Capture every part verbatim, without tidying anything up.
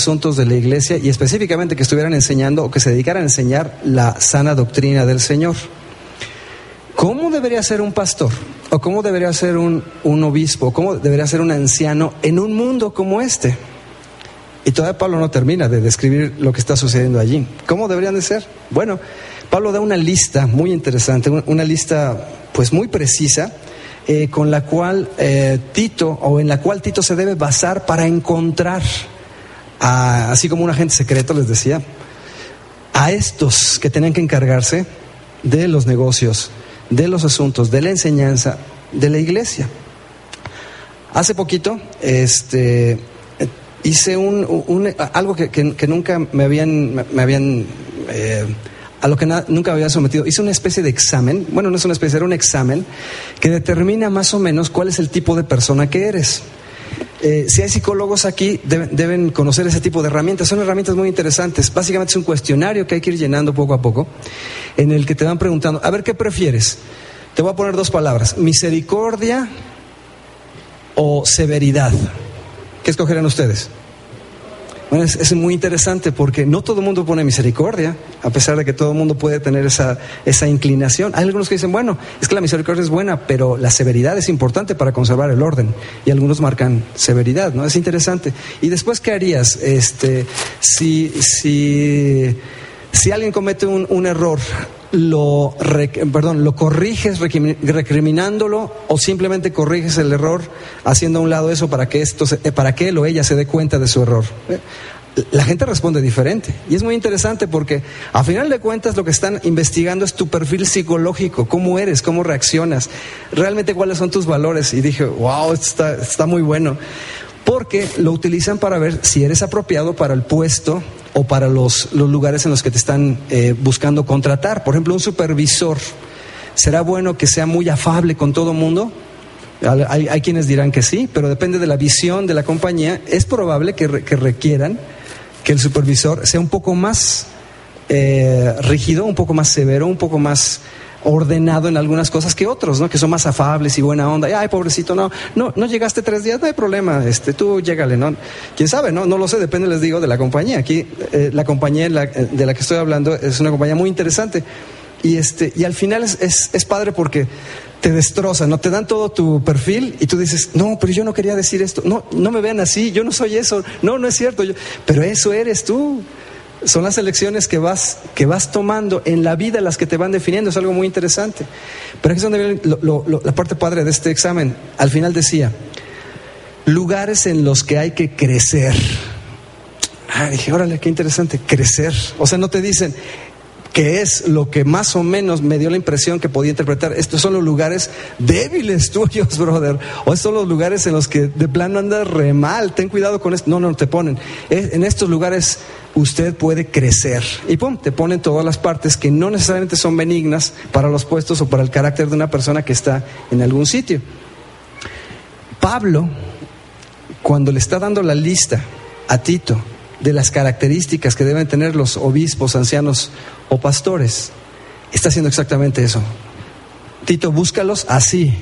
asuntos de la iglesia y específicamente que estuvieran enseñando o que se dedicaran a enseñar la sana doctrina del Señor. ¿Cómo debería ser un pastor? ¿O cómo debería ser un, un obispo? ¿Cómo debería ser un anciano en un mundo como este? Y todavía Pablo no termina de describir lo que está sucediendo allí. ¿Cómo deberían de ser? Bueno, Pablo da una lista muy interesante, una lista pues muy precisa, eh, con la cual eh, Tito, o en la cual Tito se debe basar para encontrar, a, así como un agente secreto les decía, a estos que tenían que encargarse de los negocios, de los asuntos, de la enseñanza de la iglesia. Hace poquito este, hice un, un, algo que, que, que nunca me habían, me habían eh, a lo que na, nunca me había sometido. Hice una especie de examen, bueno, no es una especie, era un examen que determina más o menos cuál es el tipo de persona que eres. Eh, si hay psicólogos aquí, deben, deben conocer ese tipo de herramientas. Son herramientas muy interesantes. Básicamente es un cuestionario que hay que ir llenando poco a poco, en el que te van preguntando, a ver, ¿qué prefieres? Te voy a poner dos palabras, misericordia o severidad. ¿Qué escogerán ustedes? Bueno, es, es muy interesante porque no todo el mundo pone misericordia, a pesar de que todo el mundo puede tener esa, esa inclinación. Hay algunos que dicen, bueno, es que la misericordia es buena, pero la severidad es importante para conservar el orden. Y algunos marcan severidad, ¿no? Es interesante. Y después, ¿qué harías? Este, si, si, si alguien comete un, un error, lo, rec, perdón, ¿lo corriges recriminándolo o simplemente corriges el error haciendo a un lado eso para que, esto se, para que él o ella se dé cuenta de su error? La gente responde diferente y es muy interesante porque a final de cuentas lo que están investigando es tu perfil psicológico, cómo eres, cómo reaccionas, realmente cuáles son tus valores. Y dije, wow, esto está, está muy bueno, porque lo utilizan para ver si eres apropiado para el puesto o para los, los lugares en los que te están eh, buscando contratar. Por ejemplo, un supervisor, ¿será bueno que sea muy afable con todo mundo? Hay, hay quienes dirán que sí, pero depende de la visión de la compañía. Es probable que, re, que requieran que el supervisor sea un poco más eh, rígido, un poco más severo, un poco más ordenado en algunas cosas que otros, ¿no? Que son más afables y buena onda. Y, ay, pobrecito, no, no, no llegaste tres días, no hay problema, este, tú llégale, ¿no? Quién sabe, no, no lo sé, depende, les digo, de la compañía. Aquí eh, la compañía la, de la que estoy hablando es una compañía muy interesante y este, y al final es, es, es padre porque te destrozan, ¿no? Te dan todo tu perfil y tú dices, no, pero yo no quería decir esto, no, no me vean así, yo no soy eso, no, no es cierto, yo, pero eso eres tú. Son las elecciones que vas, que vas tomando en la vida, las que te van definiendo. Es algo muy interesante. Pero aquí es donde viene lo, lo, lo, la parte padre de este examen. Al final decía, lugares en los que hay que crecer. Ah, dije, órale, qué interesante, crecer. O sea, no te dicen qué es lo que más o menos me dio la impresión que podía interpretar. Estos son los lugares débiles tuyos, brother. O estos son los lugares en los que de plano andas re mal. Ten cuidado con esto. No, no, te ponen. En estos lugares usted puede crecer. Y pum, te ponen todas las partes que no necesariamente son benignas para los puestos o para el carácter de una persona que está en algún sitio. Pablo, cuando le está dando la lista a Tito de las características que deben tener los obispos, ancianos o pastores, está haciendo exactamente eso. Tito, búscalos así.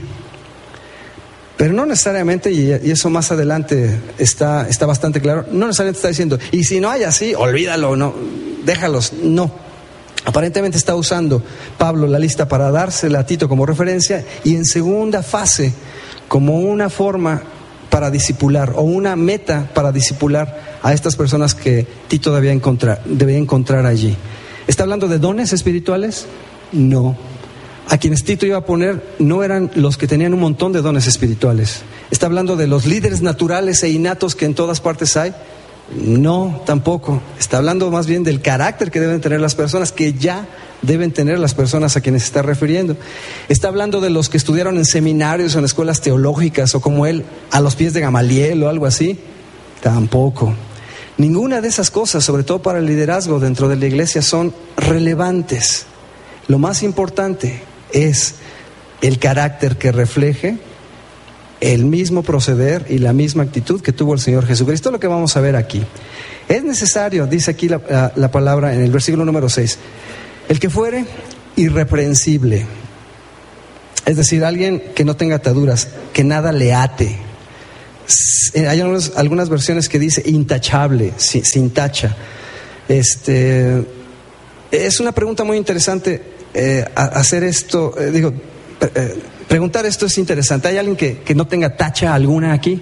Pero no necesariamente, y eso más adelante está, está bastante claro, no necesariamente está diciendo, y si no hay así, olvídalo, no, déjalos, no. Aparentemente está usando Pablo la lista para dársela a Tito como referencia y en segunda fase como una forma para discipular o una meta para discipular a estas personas que Tito debía encontrar, debía encontrar allí. ¿Está hablando de dones espirituales? No. A quienes Tito iba a poner no eran los que tenían un montón de dones espirituales. ¿Está hablando de los líderes naturales e innatos que en todas partes hay? No, tampoco. Está hablando más bien del carácter que deben tener las personas, que ya deben tener las personas a quienes se está refiriendo. Está hablando de los que estudiaron en seminarios o en escuelas teológicas o como él, a los pies de Gamaliel o algo así. Tampoco. Ninguna de esas cosas, sobre todo para el liderazgo dentro de la iglesia, son relevantes. Lo más importante es el carácter que refleje el mismo proceder y la misma actitud que tuvo el Señor Jesucristo. Lo que vamos a ver aquí. Es necesario, dice aquí la, la, la palabra en el versículo número seis, el que fuere irreprensible, es decir, alguien que no tenga ataduras, que nada le ate. Hay algunas, algunas versiones que dice intachable, sin, sin tacha. Este, es una pregunta muy interesante eh, hacer esto, eh, digo, eh, preguntar esto es interesante. ¿Hay alguien que, que no tenga tacha alguna aquí?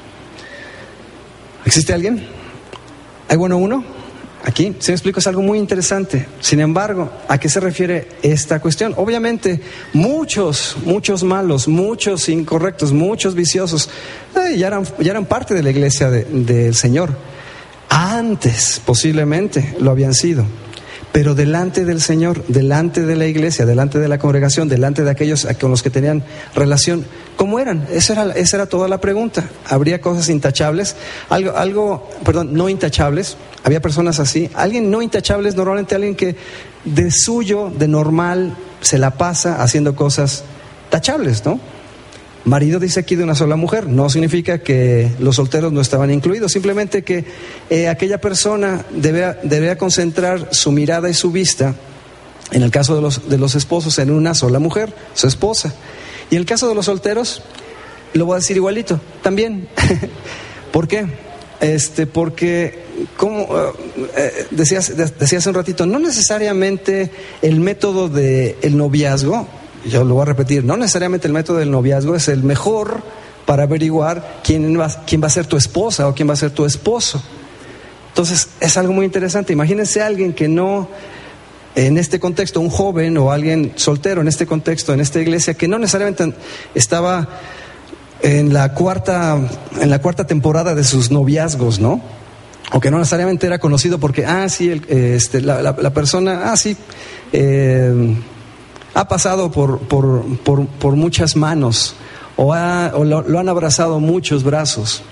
¿Existe alguien? ¿Hay bueno uno? Aquí, si me explico, es algo muy interesante. Sin embargo, ¿a qué se refiere esta cuestión? Obviamente, muchos, muchos malos, muchos incorrectos, muchos viciosos, eh, ya, eran, ya eran parte de la iglesia de, del Señor. Antes, posiblemente, lo habían sido. Pero delante del Señor, delante de la iglesia, delante de la congregación, delante de aquellos con los que tenían relación, ¿cómo eran? Esa era, esa era toda la pregunta. ¿Habría cosas intachables? Algo, algo, perdón, no intachables. Había personas así. Alguien no intachable es normalmente alguien que de suyo, de normal, se la pasa haciendo cosas tachables, ¿no? Marido dice aquí de una sola mujer, no significa que los solteros no estaban incluidos, simplemente que eh, aquella persona debía, debía concentrar su mirada y su vista, en el caso de los, de los esposos, en una sola mujer, su esposa. Y en el caso de los solteros, lo voy a decir igualito, también. ¿Por qué? Este, porque, como eh, decías, decía hace un ratito, no necesariamente el método del noviazgo, yo lo voy a repetir, no necesariamente el método del noviazgo es el mejor para averiguar quién va, quién va a ser tu esposa o quién va a ser tu esposo. Entonces es algo muy interesante. Imagínense a alguien que no, en este contexto, un joven o alguien soltero en este contexto, en esta iglesia, que no necesariamente estaba en la cuarta, en la cuarta temporada de sus noviazgos, ¿no? O que no necesariamente era conocido porque, ah, sí, el, este, la, la, la persona, ah, sí, eh, ha pasado por, por, por, por muchas manos o, ha, o lo, lo han abrazado muchos brazos.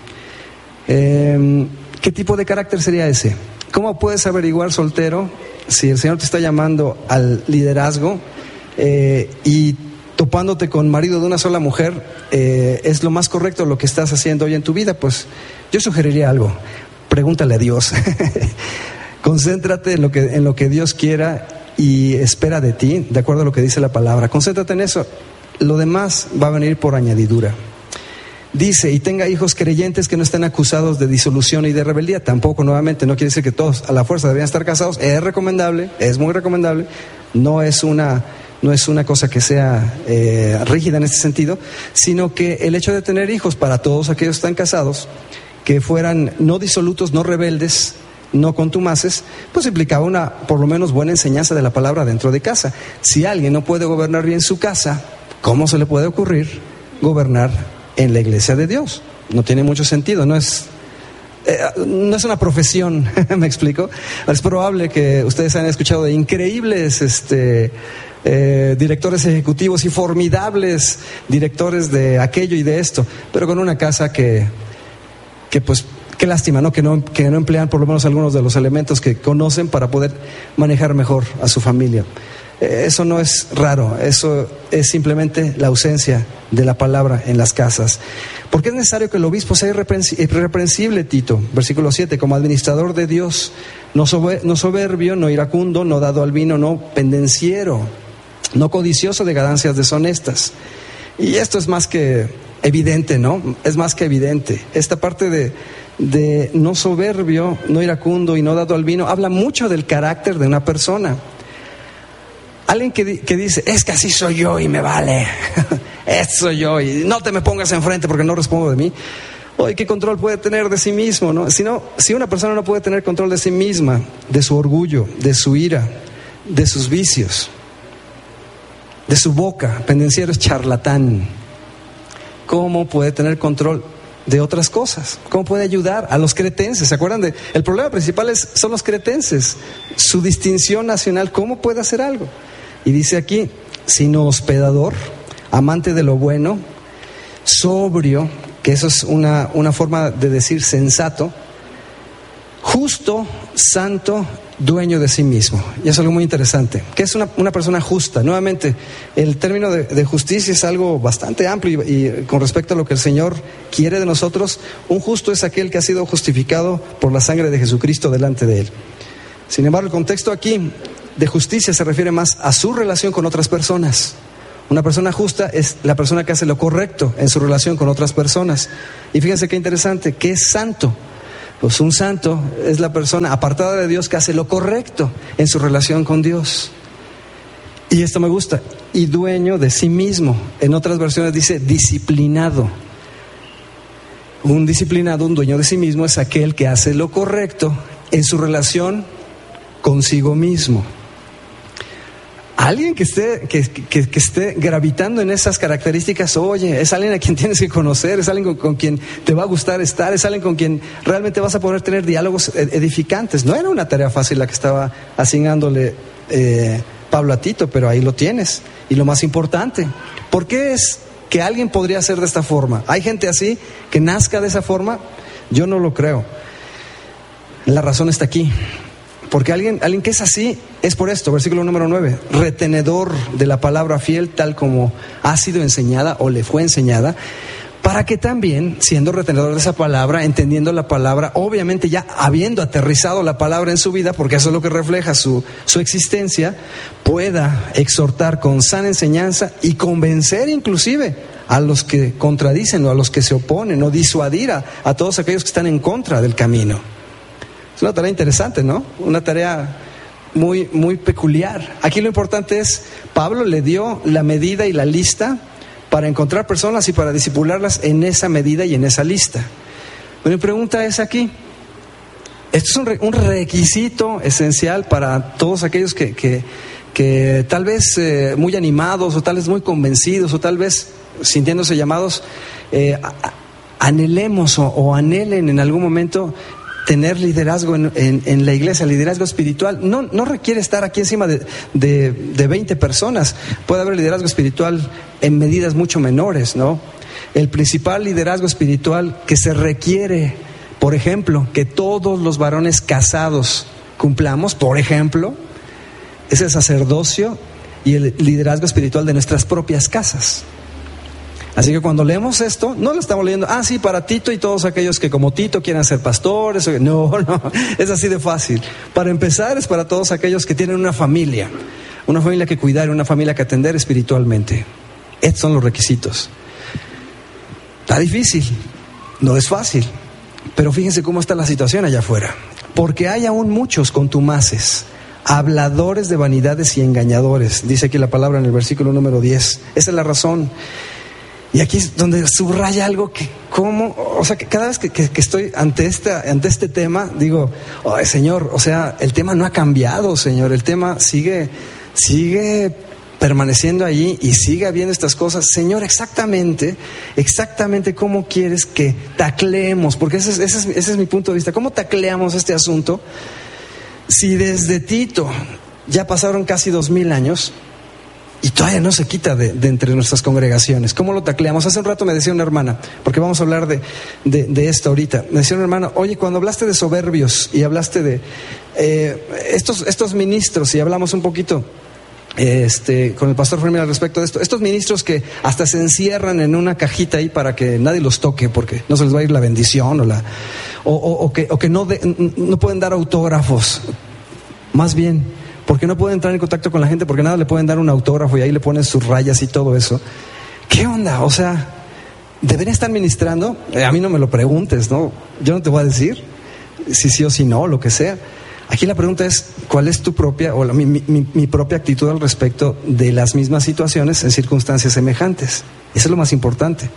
Eh, ¿Qué tipo de carácter sería ese? ¿Cómo puedes averiguar, soltero, si el Señor te está llamando al liderazgo eh, y topándote con marido de una sola mujer, eh, es lo más correcto lo que estás haciendo hoy en tu vida? Pues yo sugeriría algo. Pregúntale a Dios. Concéntrate en lo que, en lo que Dios quiera y espera de ti, de acuerdo a lo que dice la palabra. Concéntrate en eso. Lo demás va a venir por añadidura. Dice, y tenga hijos creyentes que no estén acusados de disolución y de rebeldía. Tampoco, nuevamente, no quiere decir que todos a la fuerza deberían estar casados. Es recomendable, es muy recomendable. No es una, no es una cosa que sea eh, rígida en este sentido, sino que el hecho de tener hijos para todos aquellos que están casados, que fueran no disolutos, no rebeldes, no contumaces, pues implicaba una, por lo menos, buena enseñanza de la palabra dentro de casa. Si alguien no puede gobernar bien su casa, ¿cómo se le puede ocurrir gobernar en la iglesia de Dios? No tiene mucho sentido, no es, eh, no es una profesión, ¿me explico? Es probable que ustedes hayan escuchado de increíbles este, eh, directores ejecutivos y formidables directores de aquello y de esto, pero con una casa que, que pues, qué lástima, ¿no? Que no, que no emplean por lo menos algunos de los elementos que conocen para poder manejar mejor a su familia. Eso no es raro, eso es simplemente la ausencia de la palabra en las casas. ¿Por qué es necesario que el obispo sea irreprensible, Tito? Versículo siete, como administrador de Dios, no, sober, no soberbio, no iracundo, no dado al vino, no pendenciero, no codicioso de ganancias deshonestas. Y esto es más que evidente, ¿no? Es más que evidente. Esta parte de, de no soberbio, no iracundo y no dado al vino, habla mucho del carácter de una persona. Alguien que, que dice, es que así soy yo y me vale, eso soy yo y no te me pongas enfrente porque no respondo de mí. Oye, ¿qué control puede tener de sí mismo, no? Si no, si una persona no puede tener control de sí misma, de su orgullo, de su ira, de sus vicios, de su boca, pendenciero es charlatán, ¿cómo puede tener control de otras cosas? ¿Cómo puede ayudar a los cretenses? ¿Se acuerdan de? El problema principal es, son los cretenses, su distinción nacional. ¿Cómo puede hacer algo? Y dice aquí, sino hospedador, amante de lo bueno, sobrio, que eso es una, una forma de decir sensato, justo, santo, dueño de sí mismo. Y es algo muy interesante. ¿Qué es una, una persona justa? Nuevamente, el término de, de justicia es algo bastante amplio y, y con respecto a lo que el Señor quiere de nosotros, un justo es aquel que ha sido justificado por la sangre de Jesucristo delante de Él. Sin embargo, el contexto aquí de justicia se refiere más a su relación con otras personas. Una persona justa es la persona que hace lo correcto en su relación con otras personas. Y fíjense qué interesante, ¿qué es santo? Pues un santo es la persona apartada de Dios que hace lo correcto en su relación con Dios. Y esto me gusta, y dueño de sí mismo. En otras versiones dice disciplinado. Un disciplinado, un dueño de sí mismo es aquel que hace lo correcto en su relación consigo mismo. Alguien que esté, que, que, que esté gravitando en esas características, oye, es alguien a quien tienes que conocer, es alguien con, con quien te va a gustar estar, es alguien con quien realmente vas a poder tener diálogos edificantes. No era una tarea fácil la que estaba asignándole eh, Pablo a Tito, pero ahí lo tienes. Y lo más importante, ¿por qué es que alguien podría ser de esta forma? ¿Hay gente así que nazca de esa forma? Yo no lo creo. La razón está aquí. Porque alguien, alguien que es así es por esto, versículo número nueve, retenedor de la palabra fiel tal como ha sido enseñada o le fue enseñada, para que también, siendo retenedor de esa palabra, entendiendo la palabra, obviamente ya habiendo aterrizado la palabra en su vida, porque eso es lo que refleja su, su existencia, pueda exhortar con sana enseñanza y convencer inclusive a los que contradicen o a los que se oponen, o disuadir a, a todos aquellos que están en contra del camino. Es una tarea interesante, ¿no? Una tarea muy, muy peculiar. Aquí lo importante es, Pablo le dio la medida y la lista para encontrar personas y para discipularlas en esa medida y en esa lista. Mi pregunta es aquí, esto es un, re, un requisito esencial para todos aquellos que, que, que tal vez eh, muy animados o tal vez muy convencidos o tal vez sintiéndose llamados, eh, anhelemos o, o anhelen en algún momento tener liderazgo en, en, en la iglesia, liderazgo espiritual. No, no requiere estar aquí encima de, de, de veinte personas. Puede haber liderazgo espiritual en medidas mucho menores, ¿no? El principal liderazgo espiritual que se requiere, por ejemplo, que todos los varones casados cumplamos, por ejemplo, es el sacerdocio y el liderazgo espiritual de nuestras propias casas. Así que cuando leemos esto, no lo estamos leyendo, ah, sí, para Tito y todos aquellos que como Tito quieran ser pastores. No, no, es así de fácil. Para empezar, es para todos aquellos que tienen una familia, una familia que cuidar, una familia que atender espiritualmente. Estos son los requisitos. Está difícil, no es fácil, pero fíjense cómo está la situación allá afuera. Porque hay aún muchos contumaces, habladores de vanidades y engañadores, dice aquí la palabra en el versículo número diez. Esa es la razón. Y aquí es donde subraya algo que, ¿cómo? O sea, que cada vez que, que, que estoy ante, esta, ante este tema, digo, oh, Señor, o sea, el tema no ha cambiado, Señor, el tema sigue, sigue permaneciendo allí y sigue habiendo estas cosas. Señor, exactamente, exactamente cómo quieres que tacleemos, porque ese es, ese es, ese es mi punto de vista, ¿cómo tacleamos este asunto? Si desde Tito ya pasaron casi dos mil años, y todavía no se quita de, de entre nuestras congregaciones. ¿Cómo lo tacleamos? Hace un rato me decía una hermana, porque vamos a hablar de, de, de esto ahorita. Me decía una hermana, oye, cuando hablaste de soberbios y hablaste de eh, estos, estos ministros, y hablamos un poquito este, con el pastor Fermín al respecto de esto, estos ministros que hasta se encierran en una cajita ahí para que nadie los toque, porque no se les va a ir la bendición, o, la, o, o, o que, o que no, de, no pueden dar autógrafos. Más bien, porque no pueden entrar en contacto con la gente, porque nada le pueden dar un autógrafo y ahí le ponen sus rayas y todo eso. ¿Qué onda? O sea, ¿deberían estar ministrando? Eh, a mí no me lo preguntes, ¿no? Yo no te voy a decir si sí o si no, lo que sea. Aquí la pregunta es, ¿cuál es tu propia o la, mi, mi, mi propia actitud al respecto de las mismas situaciones en circunstancias semejantes? Eso es lo más importante.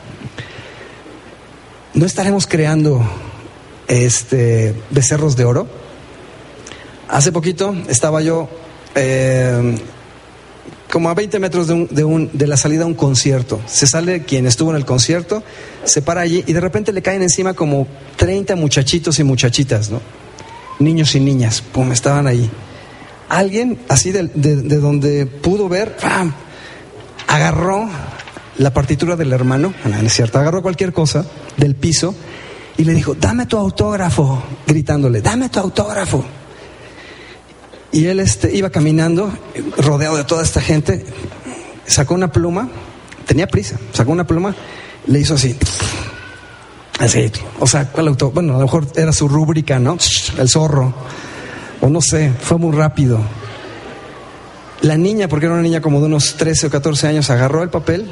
¿No estaremos creando este, becerros de oro? Hace poquito estaba yo eh, como a veinte metros de, un, de, un, de la salida a un concierto. Se sale quien estuvo en el concierto, se para allí y de repente le caen encima como treinta muchachitos y muchachitas, ¿no? Niños y niñas, pum, estaban ahí. Alguien así de, de, de donde pudo ver, ¡pam!, agarró la partitura del hermano, no, no es cierto, agarró cualquier cosa del piso y le dijo, dame tu autógrafo, gritándole, dame tu autógrafo. Y él este, iba caminando, rodeado de toda esta gente, sacó una pluma, tenía prisa, sacó una pluma, le hizo así, así, o sea, ¿cuál auto? Bueno, a lo mejor era su rúbrica, ¿no? El zorro, o no sé, fue muy rápido. La niña, porque era una niña como de unos trece o catorce años, agarró el papel,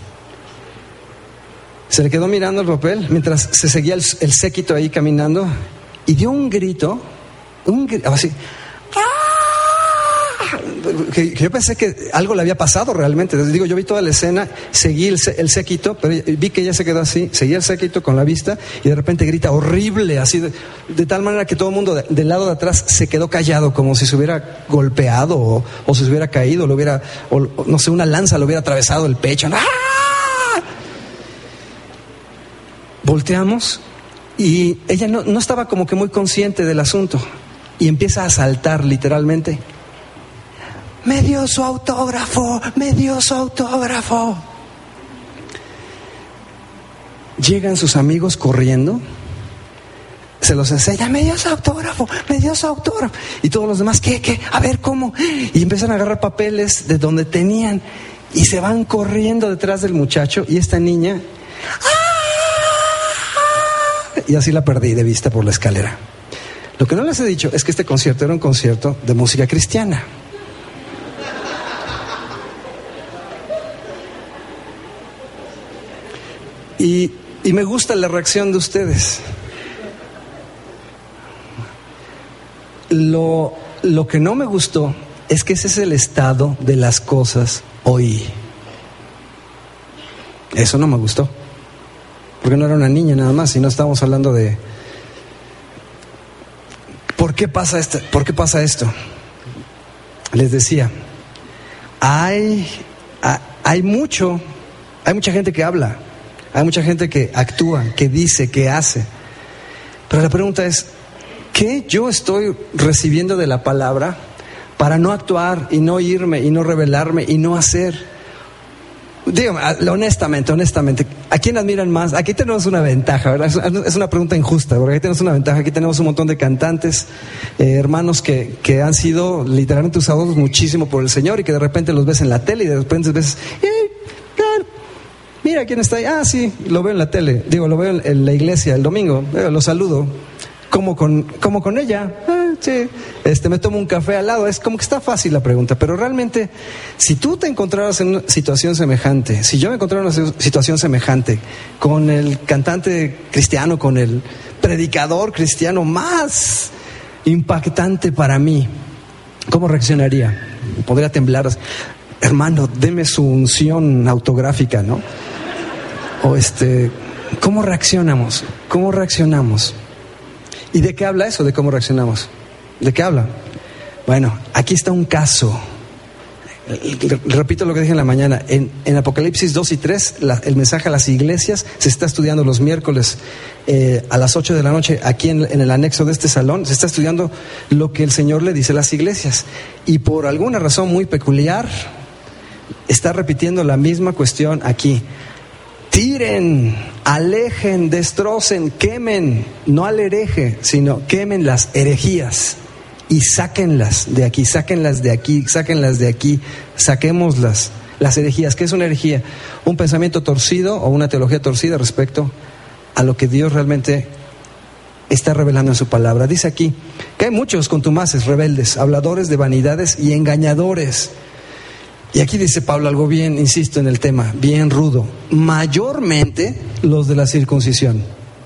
se le quedó mirando el papel mientras se seguía el, el séquito ahí caminando y dio un grito, un grito así, que, que yo pensé que algo le había pasado realmente. Entonces, digo, yo vi toda la escena, seguí el, el séquito, pero vi que ella se quedó así, seguía el séquito con la vista y de repente grita horrible, así de, de tal manera que todo el mundo de, del lado de atrás se quedó callado, como si se hubiera golpeado o, o se hubiera caído, lo hubiera, o, no sé, una lanza le hubiera atravesado el pecho. ¡Ah! Volteamos y ella no, no estaba como que muy consciente del asunto y empieza a saltar literalmente. Me dio su autógrafo, me dio su autógrafo. Llegan sus amigos corriendo, se los enseña, me dio su autógrafo, me dio su autógrafo. Y todos los demás, ¿qué, qué? A ver, ¿cómo? Y empiezan a agarrar papeles de donde tenían y se van corriendo detrás del muchacho y esta niña, ¡ah! Y así la perdí de vista por la escalera. Lo que no les he dicho es que este concierto era un concierto de música cristiana. Y, y me gusta la reacción de ustedes. Lo, lo que no me gustó es que ese es el estado de las cosas hoy. Eso no me gustó. Porque no era una niña nada más, sino estábamos hablando de ¿por qué pasa esto? ¿Por qué pasa esto? Les decía, hay, hay mucho, hay mucha gente que habla. Hay mucha gente que actúa, que dice, que hace. Pero la pregunta es, ¿qué yo estoy recibiendo de la palabra para no actuar y no irme y no rebelarme y no hacer? Dígame, honestamente, honestamente, ¿a quién admiran más? Aquí tenemos una ventaja, ¿verdad? Es una pregunta injusta, porque aquí tenemos una ventaja. Aquí tenemos un montón de cantantes, eh, hermanos que, que han sido literalmente usados muchísimo por el Señor y que de repente los ves en la tele y de repente ves... ¡Eh! Mira quién está ahí. Ah, sí, lo veo en la tele. Digo, lo veo en, en la iglesia el domingo. Eh, lo saludo. Como con, como con ella. Ah, sí. Este, me tomo un café al lado. Es como que está fácil la pregunta. Pero realmente, si tú te encontraras en una situación semejante, si yo me encontrara en una situación semejante con el cantante cristiano, con el predicador cristiano más impactante para mí, ¿cómo reaccionaría? Podría temblar. Hermano, deme su unción autográfica, ¿no? O este, ¿cómo reaccionamos? ¿Cómo reaccionamos? ¿Y de qué habla eso? ¿De cómo reaccionamos? ¿De qué habla? Bueno, aquí está un caso. Repito lo que dije en la mañana. En, en Apocalipsis dos y tres, la, el mensaje a las iglesias se está estudiando los miércoles eh, a las ocho de la noche aquí en, en el anexo de este salón. Se está estudiando lo que el Señor le dice a las iglesias. Y por alguna razón muy peculiar, está repitiendo la misma cuestión aquí. Tiren, alejen, destrocen, quemen, no al hereje, sino quemen las herejías y sáquenlas de aquí, sáquenlas de aquí, sáquenlas de aquí, saquémoslas. Las herejías, ¿qué es una herejía? Un pensamiento torcido o una teología torcida respecto a lo que Dios realmente está revelando en su palabra. Dice aquí que hay muchos contumaces, rebeldes, habladores de vanidades y engañadores. Y aquí dice Pablo algo bien, insisto en el tema, bien rudo. Mayormente los de la circuncisión.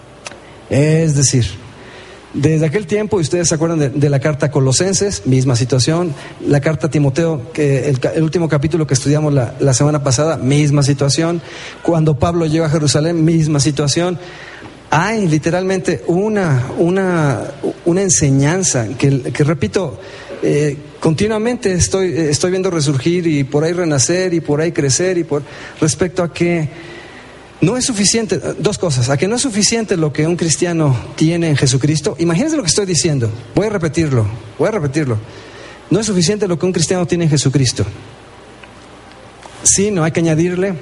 Es decir, desde aquel tiempo, y ustedes se acuerdan de, de la carta a Colosenses, misma situación. La carta a Timoteo, que el, el último capítulo que estudiamos la, la semana pasada, misma situación. Cuando Pablo llega a Jerusalén, misma situación. Hay literalmente una, una, una enseñanza que, que repito, eh, continuamente estoy, estoy viendo resurgir y por ahí renacer y por ahí crecer y por respecto a que no es suficiente, dos cosas, a que no es suficiente lo que un cristiano tiene en Jesucristo. Imagínense lo que estoy diciendo, voy a repetirlo, voy a repetirlo. No es suficiente lo que un cristiano tiene en Jesucristo, sino hay que añadirle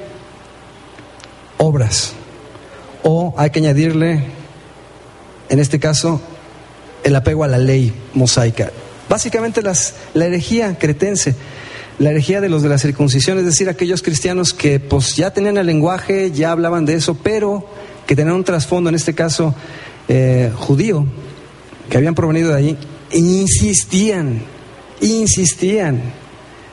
obras, o hay que añadirle, en este caso, el apego a la ley mosaica. Básicamente las, la herejía cretense, la herejía de los de la circuncisión, es decir, aquellos cristianos que pues ya tenían el lenguaje, ya hablaban de eso, pero que tenían un trasfondo, en este caso eh, judío, que habían provenido de allí, e insistían, insistían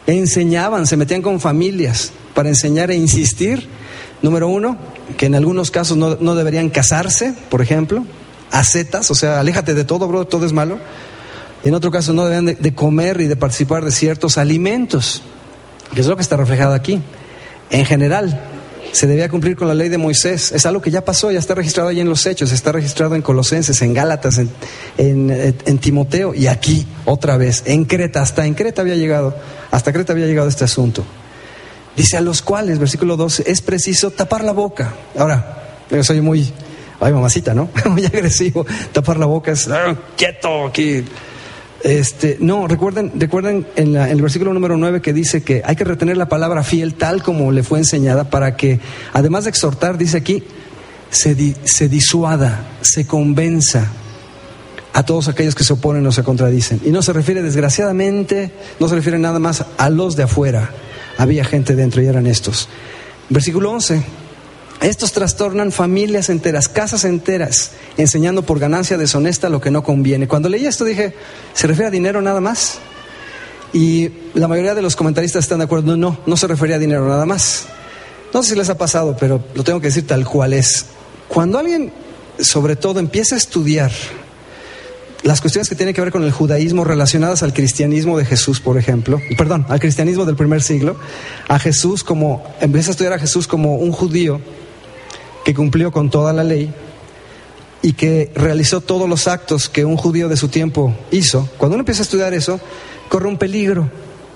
enseñaban, se metían con familias para enseñar e insistir, número uno, que en algunos casos no, no deberían casarse, por ejemplo, ascetas, o sea, aléjate de todo, bro, todo es malo. En otro caso no deberían de, de comer y de participar de ciertos alimentos, que es lo que está reflejado aquí. En general, se debía cumplir con la ley de Moisés. Es algo que ya pasó, ya está registrado ahí en los Hechos, está registrado en Colosenses, en Gálatas, en, en, en Timoteo, y aquí otra vez, en Creta, hasta en Creta había llegado, hasta Creta había llegado este asunto. Dice, a los cuales, versículo doce, es preciso tapar la boca. Ahora, yo soy muy, ay mamacita, ¿no? Muy agresivo. Tapar la boca es, ah, quieto, aquí. Este, no, recuerden, recuerden en, la, en el versículo número nueve que dice que hay que retener la palabra fiel tal como le fue enseñada, para que, además de exhortar, dice aquí, se, di, se disuada, se convenza a todos aquellos que se oponen o se contradicen. Y no se refiere, desgraciadamente, no se refiere nada más a los de afuera. Había gente dentro y eran estos. Versículo once. Estos trastornan familias enteras, casas enteras, enseñando por ganancia deshonesta lo que no conviene. Cuando leí esto dije, ¿se refiere a dinero nada más? Y la mayoría de los comentaristas están de acuerdo, no, no se refería a dinero nada más. No sé si les ha pasado, pero lo tengo que decir tal cual es. Cuando alguien, sobre todo, empieza a estudiar las cuestiones que tienen que ver con el judaísmo relacionadas al cristianismo de Jesús, por ejemplo, perdón, al cristianismo del primer siglo, a Jesús como, empieza a estudiar a Jesús como un judío que cumplió con toda la ley y que realizó todos los actos que un judío de su tiempo hizo. Cuando uno empieza a estudiar eso, corre un peligro,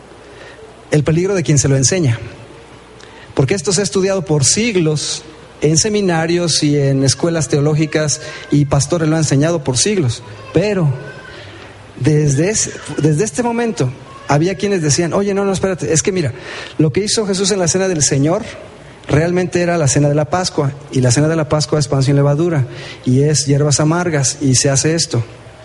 el peligro de quien se lo enseña, porque esto se ha estudiado por siglos en seminarios y en escuelas teológicas, y pastores lo han enseñado por siglos, pero desde, ese, desde este momento había quienes decían, oye, no, no, espérate, es que mira, lo que hizo Jesús en la cena del Señor realmente era la cena de la Pascua, y la cena de la Pascua es pan sin levadura y es hierbas amargas, y se hace esto.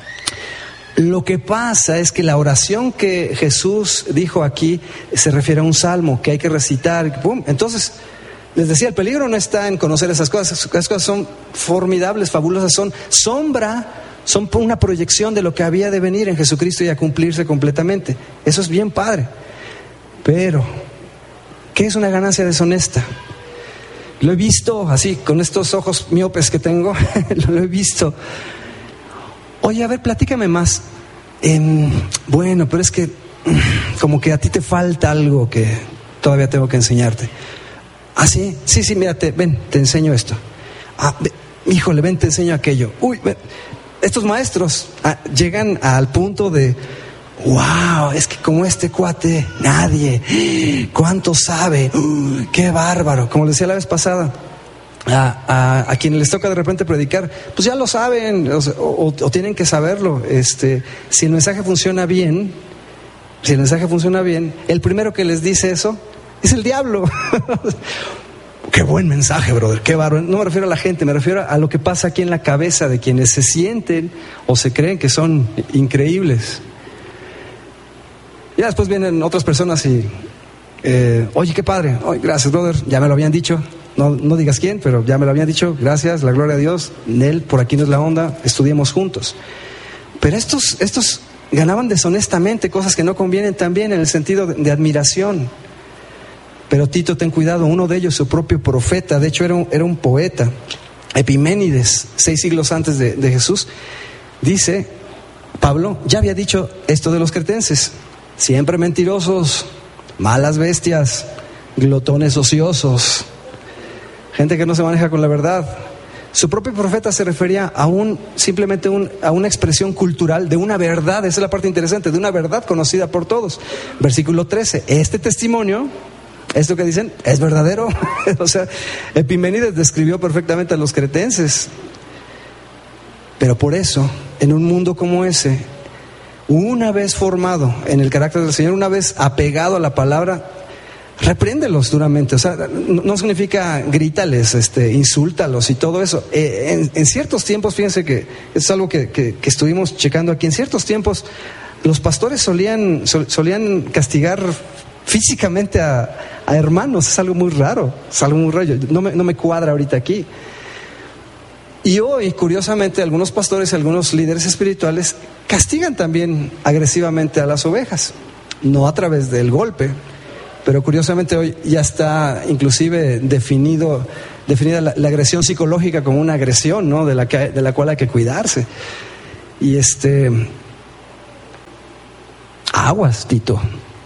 Lo que pasa es que la oración que Jesús dijo aquí se refiere a un salmo que hay que recitar. ¡Pum! Entonces, les decía, el peligro no está en conocer esas cosas. Esas cosas son formidables, fabulosas, son sombra, son una proyección de lo que había de venir en Jesucristo y a cumplirse completamente. Eso es bien padre. Pero, ¿qué es una ganancia deshonesta? Lo he visto así, con estos ojos miopes que tengo, lo he visto. Oye, a ver, platícame más. Eh, bueno, pero es que como que a ti te falta algo que todavía tengo que enseñarte. Ah, sí, sí, sí, mírate, ven, te enseño esto. Ah, ven, híjole, ven, te enseño aquello. Uy, ven. Estos maestros ah, llegan al punto de, wow, es que como este cuate, nadie, ¿cuánto sabe? Uh, qué bárbaro. Como les decía la vez pasada, a, a, a quienes les toca de repente predicar, pues ya lo saben, o, o, o tienen que saberlo. Este, si el mensaje funciona bien, si el mensaje funciona bien, el primero que les dice eso es el diablo. Qué buen mensaje, brother, qué bárbaro. No me refiero a la gente, me refiero a lo que pasa aquí en la cabeza de quienes se sienten o se creen que son increíbles. Ya después vienen otras personas y eh, oye, qué padre, oye, gracias, brother, ya me lo habían dicho. No, no digas quién, pero ya me lo habían dicho. Gracias, la gloria a Dios. Nel, por aquí no es la onda, estudiemos juntos. Pero estos, estos ganaban deshonestamente cosas que no convienen también, en el sentido de, de admiración. Pero Tito, ten cuidado, uno de ellos, su propio profeta, de hecho era un, era un poeta, Epiménides, seis siglos antes de, de Jesús, dice, Pablo ya había dicho esto de los cretenses: siempre mentirosos, malas bestias, glotones ociosos, gente que no se maneja con la verdad. Su propio profeta se refería a un, simplemente un, a una expresión cultural de una verdad, esa es la parte interesante, de una verdad conocida por todos. Versículo trece, este testimonio, esto que dicen, es verdadero. O sea, Epiménides describió perfectamente a los cretenses. Pero por eso, en un mundo como ese, una vez formado en el carácter del Señor, una vez apegado a la palabra, repréndelos duramente. O sea, no, no significa grítales, este, insúltalos y todo eso. Eh, en, en ciertos tiempos, fíjense que es algo que, que, que estuvimos checando aquí, en ciertos tiempos los pastores solían, sol, solían castigar físicamente a, a hermanos. Es algo muy raro, es algo muy raro, no me, no me cuadra ahorita aquí. Y hoy, curiosamente, algunos pastores y algunos líderes espirituales castigan también agresivamente a las ovejas. no a través del golpe, pero curiosamente hoy ya está inclusive definido, definida la, la agresión psicológica como una agresión, ¿no? De la que, de la cual hay que cuidarse. Y este, aguas, Tito,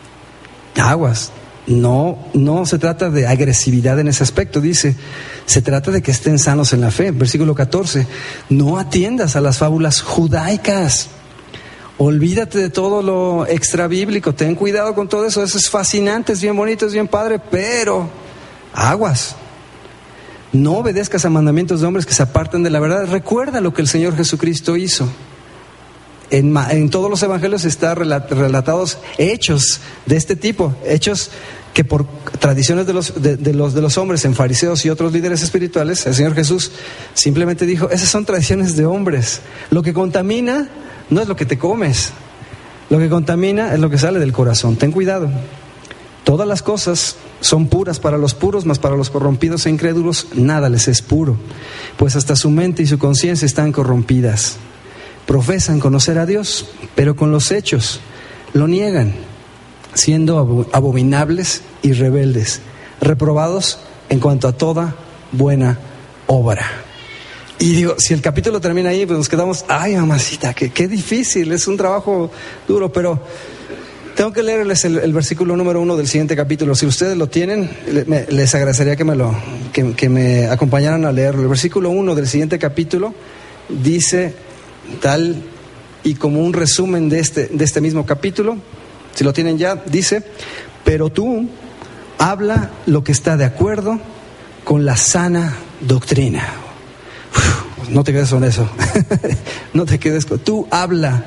aguas. No, no se trata de agresividad en ese aspecto, dice, se trata de que estén sanos en la fe. Versículo catorce, no atiendas a las fábulas judaicas, olvídate de todo lo extra bíblico, ten cuidado con todo eso, eso es fascinante, es bien bonito, es bien padre, pero aguas, no obedezcas a mandamientos de hombres que se apartan de la verdad. Recuerda lo que el Señor Jesucristo hizo. En, en todos los evangelios están relatados hechos de este tipo, hechos que por tradiciones de los, de, de los, de los hombres en fariseos y otros líderes espirituales, el Señor Jesús simplemente dijo, esas son tradiciones de hombres. Lo que contamina no es lo que te comes, lo que contamina es lo que sale del corazón. Ten cuidado. Todas las cosas son puras para los puros, mas para los corrompidos e incrédulos nada les es puro, pues hasta su mente y su conciencia están corrompidas. Profesan conocer a Dios, pero con los hechos lo niegan, siendo abominables y rebeldes, reprobados en cuanto a toda buena obra. Y digo, si el capítulo termina ahí, pues nos quedamos, ay mamacita, qué, qué difícil, es un trabajo duro, pero tengo que leerles el, el versículo número uno del siguiente capítulo. Si ustedes lo tienen, les agradecería que me lo, que, que me acompañaran a leerlo. El versículo uno del siguiente capítulo dice tal y como un resumen de este, de este mismo capítulo, si lo tienen ya, dice, pero tú habla lo que está de acuerdo con la sana doctrina. Uf, no te quedes con eso, no te quedes con, tú habla,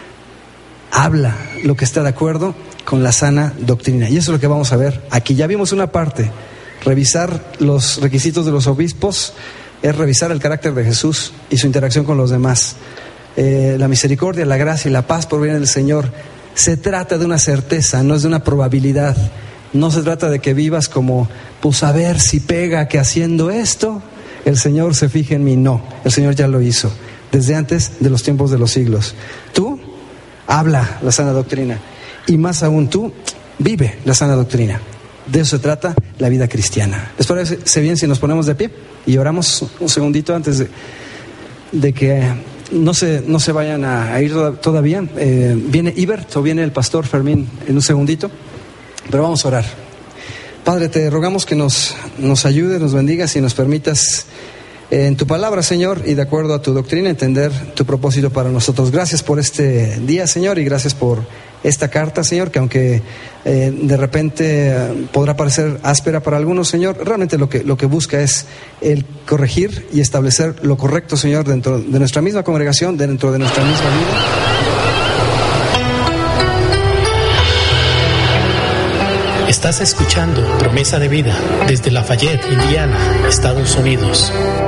habla lo que está de acuerdo con la sana doctrina. Y eso es lo que vamos a ver aquí. Ya vimos una parte, revisar los requisitos de los obispos es revisar el carácter de Jesús y su interacción con los demás. Eh, la misericordia, la gracia y la paz provienen del Señor. Se trata de una certeza, no es de una probabilidad. No se trata de que vivas como, pues a ver si pega que haciendo esto el Señor se fije en mí. No, el Señor ya lo hizo desde antes de los tiempos de los siglos. Tú habla la sana doctrina y más aún tú vive la sana doctrina. De eso se trata la vida cristiana. ¿Les parece bien si nos ponemos de pie y oramos un segundito antes de, de que no se, no se vayan a, a ir todavía? Eh, viene Ibert o viene el pastor Fermín en un segundito, pero vamos a orar. Padre, te rogamos que nos, nos ayudes, nos bendigas y nos permitas eh, en tu palabra, Señor, y de acuerdo a tu doctrina entender tu propósito para nosotros. Gracias por este día, Señor, y gracias por esta carta, Señor, que aunque eh, de repente eh, podrá parecer áspera para algunos, Señor, realmente lo que, lo que busca es el corregir y establecer lo correcto, Señor, dentro de nuestra misma congregación, dentro de nuestra misma vida. Estás escuchando Promesa de Vida desde Lafayette, Indiana, Estados Unidos.